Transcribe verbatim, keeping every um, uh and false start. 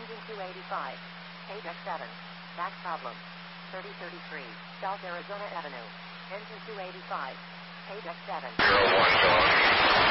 Engine two eighty-five. Page X seven. Back problem. thirty thirty-three. South Arizona Avenue. Engine two eighty-five. Page X seven. zero one,